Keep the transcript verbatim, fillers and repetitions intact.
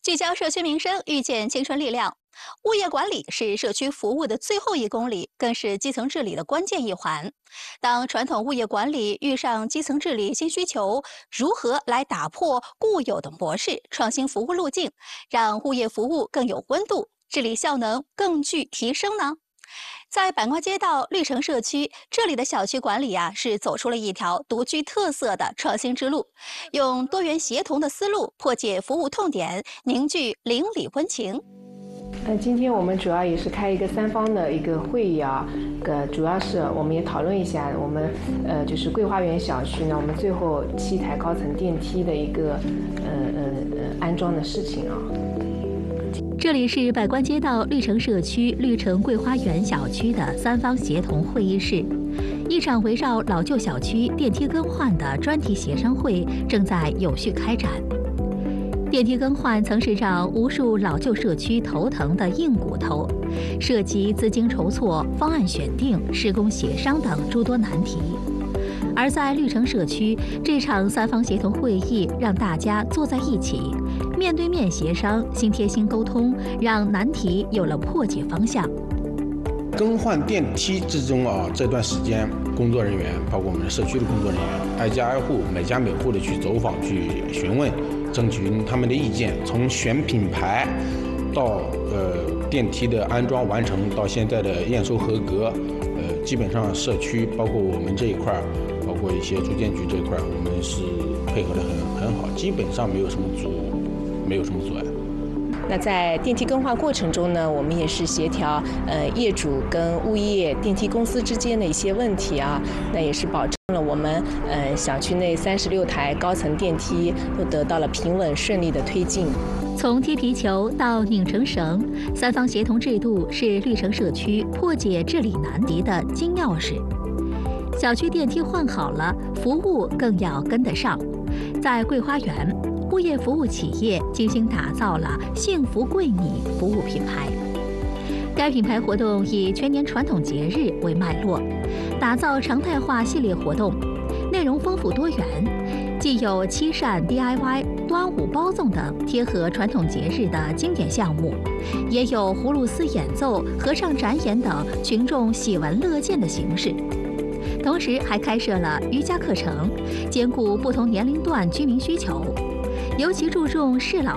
聚焦社区民生，遇见青春力量。物业管理是社区服务的最后一公里，更是基层治理的关键一环。当传统物业管理遇上基层治理新需求，如何来打破固有的模式，创新服务路径，让物业服务更有温度，治理效能更具提升呢？在板瓜街道绿城社区，这里的小区管理啊是走出了一条独具特色的创新之路，用多元协同的思路破解服务痛点，凝聚邻里温情。 呃，今天我们主要也是开一个三方的一个会议啊，呃，主要是我们也讨论一下我们呃就是桂花园小区呢，我们最后七台高层电梯的一个呃呃呃安装的事情啊。 这里是百官街道绿城社区绿城桂花园小区的三方协同会议室，一场围绕老旧小区电梯更换的专题协商会正在有序开展。电梯更换曾是让无数老旧社区头疼的硬骨头，涉及资金筹措、方案选定、施工协商等诸多难题。而在绿城社区，这场三方协同会议让大家坐在一起，面对面协商，心贴心沟通，让难题有了破解方向。 更换电梯之中啊，这段时间工作人员，包括我们社区的工作人员，挨家挨户、每家每户的去走访、去询问，征求他们的意见。从选品牌到呃电梯的安装完成，到现在的验收合格，呃，基本上社区包括我们这一块，包括一些住建局这一块，我们是配合的很很好，基本上没有什么阻，没有什么阻碍。 那在电梯更换过程中呢，我们也是协调呃业主跟物业电梯公司之间的一些问题啊，那也是保证了我们呃小区内三十六台高层电梯都得到了平稳顺利的推进。 从踢皮球到拧成绳，三方协同制度是绿城社区破解治理难题的金钥匙。小区电梯换好了，服务更要跟得上。在桂花园，物业服务企业精心打造了幸福贵你服务品牌。该品牌活动以全年传统节日为脉络，打造常态化系列活动，内容丰富多元，既有七扇 D I Y、端午包粽等贴合传统节日的经典项目，也有葫芦丝演奏、和尚展演等群众喜闻乐见的形式。同时还开设了瑜伽课程，兼顾不同年龄段居民需求，尤其注重适老